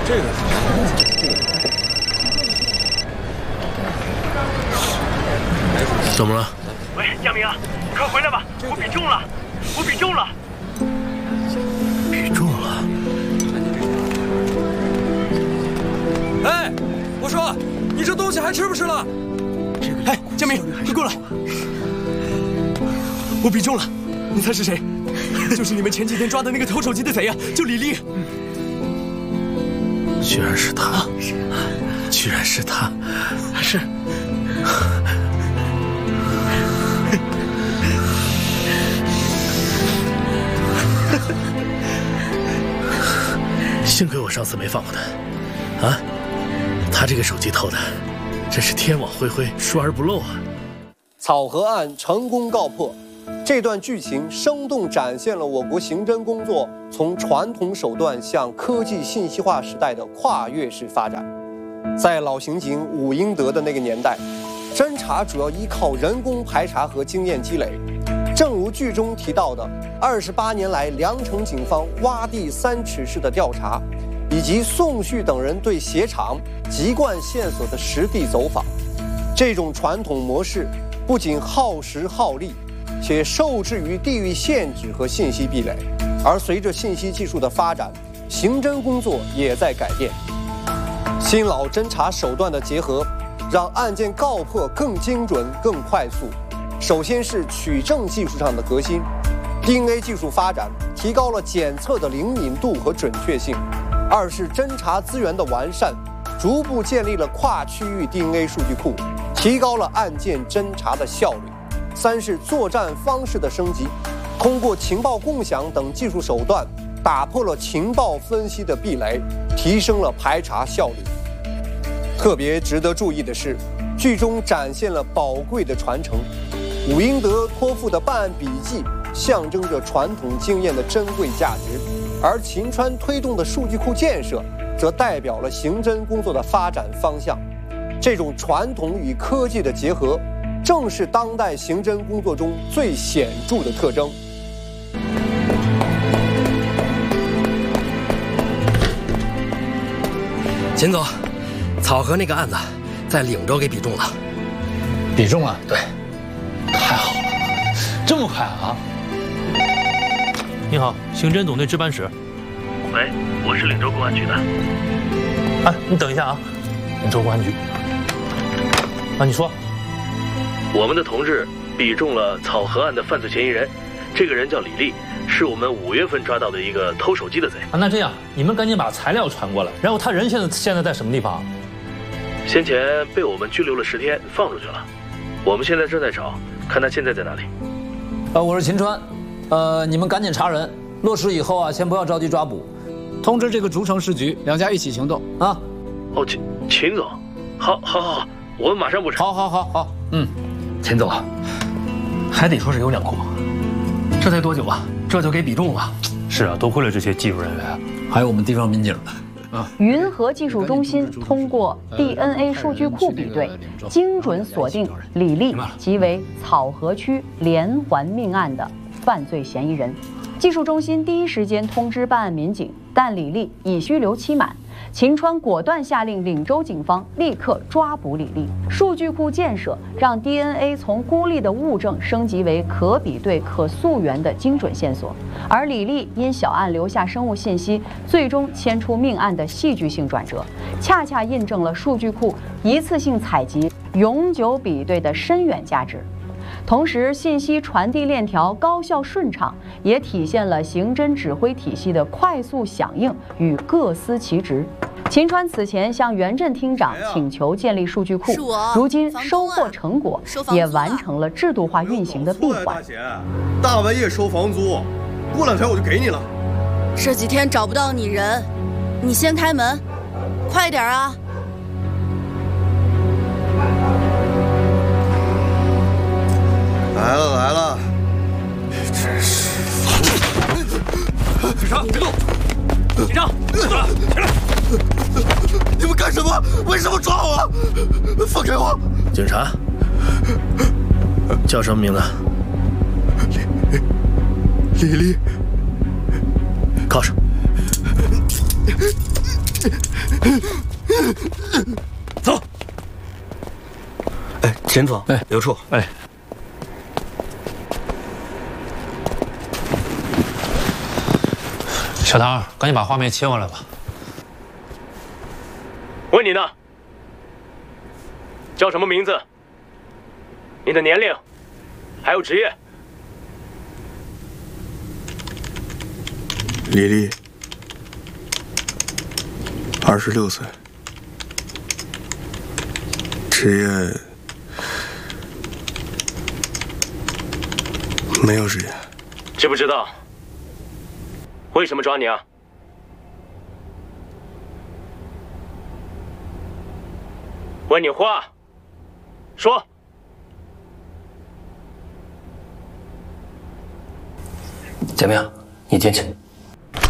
这个。 怎么了？ 喂，亚明啊，快回来吧！我比中了，我比中了， 比中了。 哎，我说，你这东西还吃不吃了？哎，江明，快过来！我比中了，你猜是谁？就是你们前几天抓的那个偷手机的贼呀，就李丽。 居然是他！居然是他！ 是。 幸亏我上次没放过他，啊！他这个手机偷的，真是天网恢恢，疏而不漏啊！ 草河案成功告破，这段剧情生动展现了我国刑侦工作从传统手段向科技信息化时代的跨越式发展。在老刑警武英德的那个年代，侦查主要依靠人工排查和经验积累。正如剧中提到的，28年来梁城警方挖地3尺式的调查，以及宋旭等人对鞋厂、籍贯线索的实地走访，这种传统模式不仅耗时耗力，且受制于地域限制和信息壁垒。而随着信息技术的发展，刑侦工作也在改变。新老侦查手段的结合，让案件告破更精准、更快速。首先是取证技术上的革新 ，DNA 技术发展提高了检测的灵敏度和准确性；二是侦查资源的完善，逐步建立了跨区域 DNA 数据库，提高了案件侦查的效率；三是作战方式的升级，通过情报共享等技术手段，打破了情报分析的壁垒，提升了排查效率。特别值得注意的是，剧中展现了宝贵的传承。武英德托付的办案笔记象征着传统经验的珍贵价值，而秦川推动的数据库建设则代表了刑侦工作的发展方向。这种传统与科技的结合，正是当代刑侦工作中最显著的特征。 秦总，草河那个案子在岭州给比中了。 比中了？ 对。 太好了，这么快啊！ 你好，刑侦总队值班室。 喂，我是岭州公安局的。 哎，你等一下啊， 岭州公安局。 啊，你说。 我们的同志比中了草河案的犯罪嫌疑人，这个人叫李丽，是我们5月份抓到的一个偷手机的贼。 啊，那这样，你们赶紧把材料传过来。然后他人现在在什么地方？ 先前被我们拘留了10天，放出去了。我们现在正在找，看他现在在哪里。 我是秦川，你们赶紧查人，落实以后啊，先不要着急抓捕，通知这个竹城市局，2家一起行动啊。 哦，秦总，好，我们马上布置。 好， 秦总，还得说是有两空，这才多久啊，这就给比中了。 是啊，多亏了这些技术人员， 还有我们地方民警。 云和技术中心通过 DNA 数据库比对，精准锁定李丽即为草河区连环命案的犯罪嫌疑人。技术中心第一时间通知办案民警，但李丽已拘留期满。秦川果断下令岭州警方立刻抓捕李丽。数据库建设让 DNA 从孤立的物证升级为可比对、可溯源的精准线索，而李丽因小案留下生物信息，最终牵出命案的戏剧性转折，恰恰印证了数据库一次性采集、永久比对的深远价值。同时，信息传递链条高效顺畅，也体现了刑侦指挥体系的快速响应与各司其职。秦川此前向袁振厅长请求建立数据库，如今收获成果，也完成了制度化运行的闭环。 大半夜收房租，过2天我就给你了。 这几天找不到你人，你先开门，快点啊！ 来了，真是警察别动！警察，起来！ 你们干什么？为什么抓我？放开我！ 警察，叫什么名字？ 李丽。 靠上。 走。哎，钱总， 哎， 刘处， 哎，小唐，赶紧把画面切过来吧。 问你呢？叫什么名字？你的年龄，还有职业？ 李丽，26岁，职业没有职业。 知不知道为什么抓你啊？问你话，说。 简明，你进去。